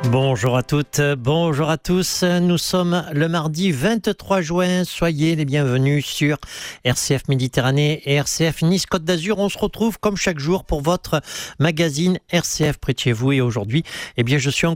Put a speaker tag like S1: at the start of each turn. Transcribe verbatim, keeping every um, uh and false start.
S1: Bonjour à toutes, bonjour à tous. Nous sommes le mardi vingt-trois juin. Soyez les bienvenus sur R C F Méditerranée et R C F Nice Côte d'Azur. On se retrouve comme chaque jour pour votre magazine R C F près de chez vous. Et aujourd'hui, eh bien, je suis en